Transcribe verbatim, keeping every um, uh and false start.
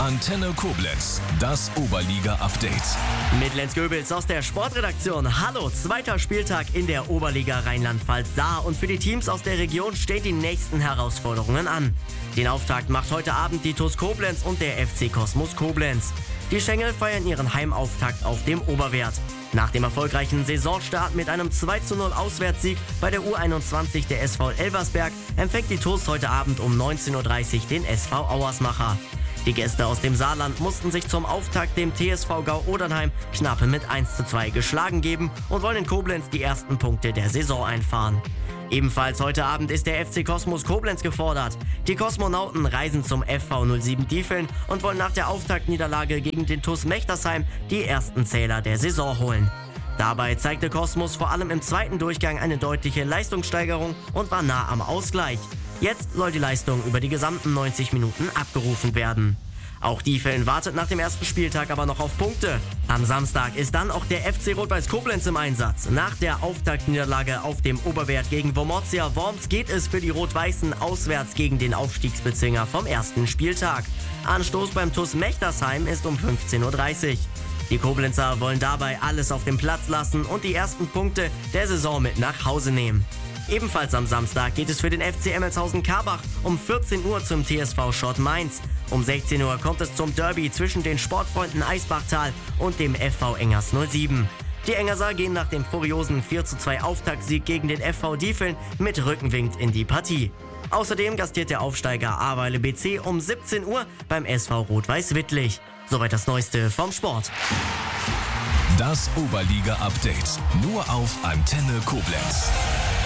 Antenne Koblenz, das Oberliga-Update. Mit Lenz Goebels aus der Sportredaktion. Hallo, zweiter Spieltag in der Oberliga Rheinland-Pfalz da und für die Teams aus der Region stehen die nächsten Herausforderungen an. Den Auftakt macht heute Abend die T U S Koblenz und der F C Kosmos Koblenz. Die Schengel feiern ihren Heimauftakt auf dem Oberwert. Nach dem erfolgreichen Saisonstart mit einem zwei zu null Auswärtssieg bei der U einundzwanzig der S V Elversberg empfängt die T U S heute Abend um neunzehn Uhr dreißig den S V Auersmacher. Die Gäste aus dem Saarland mussten sich zum Auftakt dem T S V Gau-Odernheim knappe mit eins zu zwei geschlagen geben und wollen in Koblenz die ersten Punkte der Saison einfahren. Ebenfalls heute Abend ist der F C Kosmos Koblenz gefordert. Die Kosmonauten reisen zum F V null sieben Diefeln und wollen nach der Auftaktniederlage gegen den T U S Mechtersheim die ersten Zähler der Saison holen. Dabei zeigte Kosmos vor allem im zweiten Durchgang eine deutliche Leistungssteigerung und war nah am Ausgleich. Jetzt soll die Leistung über die gesamten neunzig Minuten abgerufen werden. Auch Diefeln wartet nach dem ersten Spieltag aber noch auf Punkte. Am Samstag ist dann auch der F C Rot-Weiß Koblenz im Einsatz. Nach der Auftaktniederlage auf dem Oberwert gegen Wormortia Worms geht es für die Rot-Weißen auswärts gegen den Aufstiegsbezwinger vom ersten Spieltag. Anstoß beim T U S Mechtersheim ist um fünfzehn Uhr dreißig. Die Koblenzer wollen dabei alles auf dem Platz lassen und die ersten Punkte der Saison mit nach Hause nehmen. Ebenfalls am Samstag geht es für den F C Emmelshausen-Karbach um vierzehn Uhr zum T S V Schott Mainz. Um sechzehn Uhr kommt es zum Derby zwischen den Sportfreunden Eisbachtal und dem F V Engers null sieben. Die Engerser gehen nach dem furiosen vier zu zwei Auftaktsieg gegen den F V Diefeln mit Rückenwind in die Partie. Außerdem gastiert der Aufsteiger Ahrweiler B C um siebzehn Uhr beim S V Rot-Weiß Wittlich. Soweit das Neueste vom Sport. Das Oberliga-Update nur auf Antenne Koblenz.